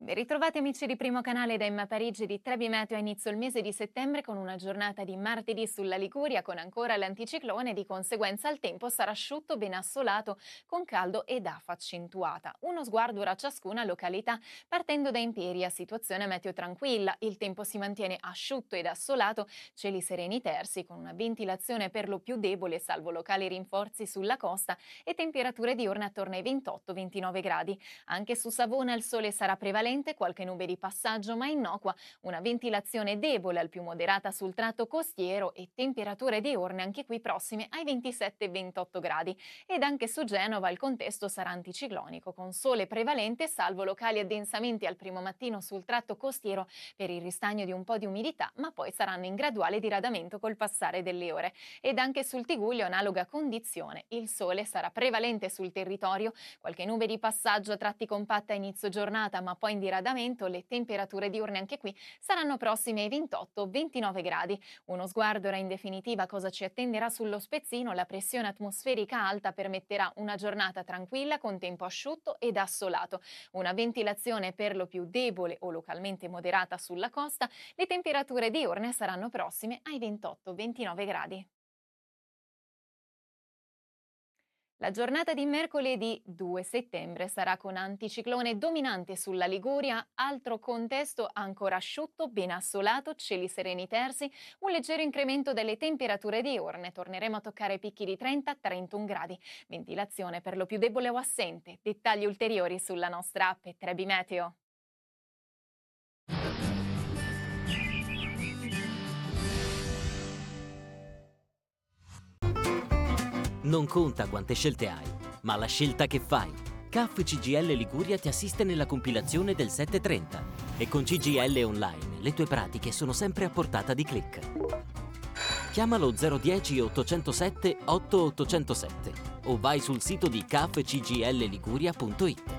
Ben ritrovati amici di Primo Canale da Emma Parigi di Trebi Meteo. A inizio il mese di settembre con una giornata di martedì sulla Liguria con ancora l'anticiclone, di conseguenza il tempo sarà asciutto, ben assolato, con caldo ed afa accentuata. Uno sguardo ora a ciascuna località, partendo da Imperia, situazione meteo tranquilla, il tempo si mantiene asciutto ed assolato, cieli sereni tersi con una ventilazione per lo più debole salvo locali rinforzi sulla costa e temperature diurne attorno ai 28-29 gradi. Anche su Savona il sole sarà prevalente, qualche nube di passaggio ma innocua, una ventilazione debole al più moderata sul tratto costiero e temperature diurne anche qui prossime ai 27-28 gradi. Ed anche su Genova il contesto sarà anticiclonico, con sole prevalente salvo locali addensamenti al primo mattino sul tratto costiero per il ristagno di un po' di umidità, ma poi saranno in graduale diradamento col passare delle ore. Ed anche sul Tigullio analoga condizione, il sole sarà prevalente sul territorio, qualche nube di passaggio a tratti compatta a inizio giornata ma poi in diradamento, le temperature diurne anche qui saranno prossime ai 28-29 gradi. Uno sguardo ora in definitiva a cosa ci attenderà sullo spezzino: la pressione atmosferica alta permetterà una giornata tranquilla con tempo asciutto ed assolato, una ventilazione per lo più debole o localmente moderata sulla costa, le temperature diurne saranno prossime ai 28-29 gradi. La giornata di mercoledì 2 settembre sarà con anticiclone dominante sulla Liguria, altro contesto ancora asciutto, ben assolato, cieli sereni tersi, un leggero incremento delle temperature diurne, torneremo a toccare picchi di 30-31 gradi, ventilazione per lo più debole o assente. Dettagli ulteriori sulla nostra app Trebi Meteo. Non conta quante scelte hai, ma la scelta che fai. CAF CGL Liguria ti assiste nella compilazione del 730 e con CGL Online le tue pratiche sono sempre a portata di click. Chiamalo 010 807 8807 o vai sul sito di cafcglliguria.it.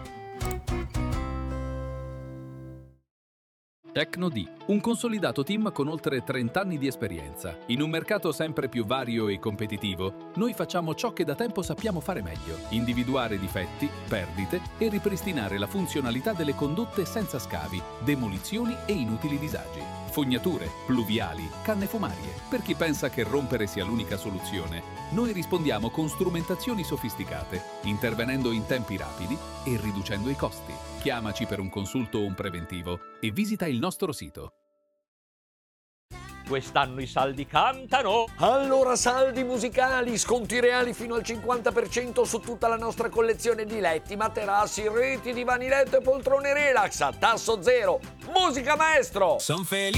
Tecno-D, un consolidato team con oltre 30 anni di esperienza. In un mercato sempre più vario e competitivo, noi facciamo ciò che da tempo sappiamo fare meglio: individuare difetti, perdite e ripristinare la funzionalità delle condotte senza scavi, demolizioni e inutili disagi. Fognature, pluviali, canne fumarie. Per chi pensa che rompere sia l'unica soluzione, noi rispondiamo con strumentazioni sofisticate, intervenendo in tempi rapidi e riducendo i costi. Chiamaci per un consulto o un preventivo e visita il nostro sito. Quest'anno i saldi cantano! Allora saldi musicali, sconti reali fino al 50% su tutta la nostra collezione di letti, materassi, reti, divani letto e poltrone relax a tasso zero. Musica maestro! Son felice.